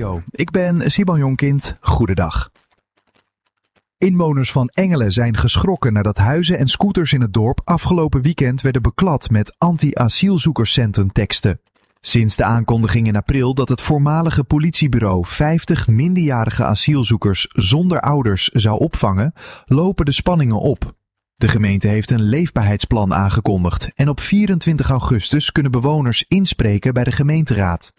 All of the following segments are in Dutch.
Radio. Ik ben Siban Jonkind. Goedendag. Inwoners van Engelen zijn geschrokken nadat huizen en scooters in het dorp afgelopen weekend werden beklad met anti-asielzoekerscentrum teksten. Sinds de aankondiging in april dat het voormalige politiebureau 50 minderjarige asielzoekers zonder ouders zou opvangen, lopen de spanningen op. De gemeente heeft een leefbaarheidsplan aangekondigd en op 24 augustus kunnen bewoners inspreken bij de gemeenteraad.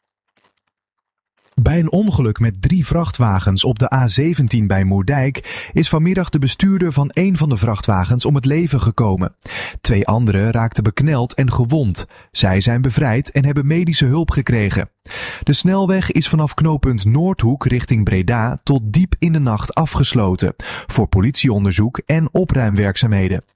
Bij een ongeluk met 3 vrachtwagens op de A17 bij Moerdijk is vanmiddag de bestuurder van een van de vrachtwagens om het leven gekomen. 2 anderen raakten bekneld en gewond. Zij zijn bevrijd en hebben medische hulp gekregen. De snelweg is vanaf knooppunt Noordhoek richting Breda tot diep in de nacht afgesloten voor politieonderzoek en opruimwerkzaamheden.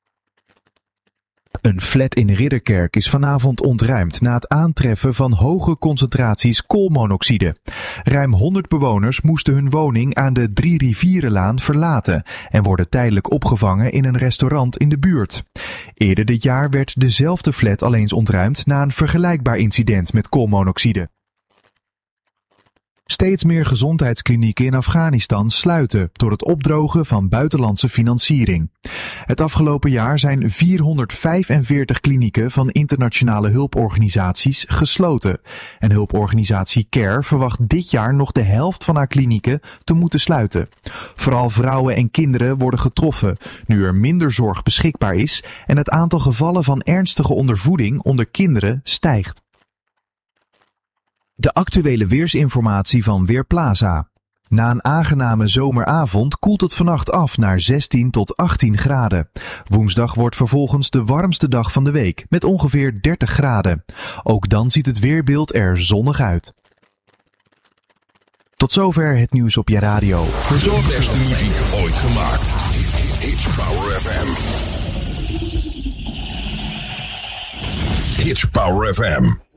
Een flat in Ridderkerk is vanavond ontruimd na het aantreffen van hoge concentraties koolmonoxide. Ruim 100 bewoners moesten hun woning aan de 3 Rivierenlaan verlaten en worden tijdelijk opgevangen in een restaurant in de buurt. Eerder dit jaar werd dezelfde flat al eens ontruimd na een vergelijkbaar incident met koolmonoxide. Steeds meer gezondheidsklinieken in Afghanistan sluiten door het opdrogen van buitenlandse financiering. Het afgelopen jaar zijn 445 klinieken van internationale hulporganisaties gesloten. En hulporganisatie CARE verwacht dit jaar nog de helft van haar klinieken te moeten sluiten. Vooral vrouwen en kinderen worden getroffen, nu er minder zorg beschikbaar is en het aantal gevallen van ernstige ondervoeding onder kinderen stijgt. De actuele weersinformatie van Weerplaza. Na een aangename zomeravond koelt het vannacht af naar 16 tot 18 graden. Woensdag wordt vervolgens de warmste dag van de week met ongeveer 30 graden. Ook dan ziet het weerbeeld er zonnig uit. Tot zover het nieuws op je radio. De beste muziek ooit gemaakt. It's Power FM. It's Power FM.